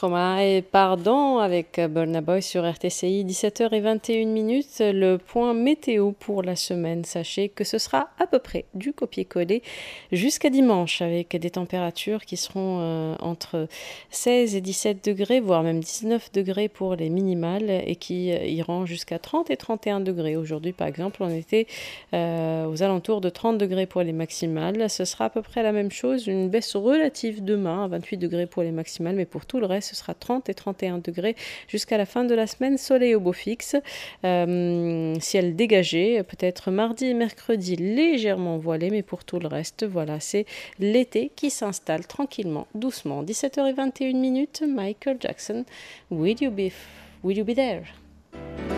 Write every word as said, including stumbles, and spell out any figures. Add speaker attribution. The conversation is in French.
Speaker 1: Stromae, pardon, avec Burna Boy sur R T C I, dix-sept heures vingt et une minutes. Le point météo pour la semaine. Sachez que ce sera à peu près du copier-coller jusqu'à dimanche, avec des températures qui seront euh, entre seize et dix-sept degrés, voire même dix-neuf degrés pour les minimales, et qui iront jusqu'à trente et trente et un degrés. Aujourd'hui, par exemple, on était euh, aux alentours de trente degrés pour les maximales. Ce sera à peu près la même chose, une baisse relative demain à vingt-huit degrés pour les maximales, mais pour tout le reste, ce sera trente et trente et un degrés jusqu'à la fin de la semaine. Soleil au beau fixe, euh, ciel dégagé, peut-être mardi et mercredi légèrement voilé, mais pour tout le reste, voilà, c'est l'été qui s'installe tranquillement, doucement. dix-sept heures vingt et une minutes, Michael Jackson, Will You Be, Will You Be There?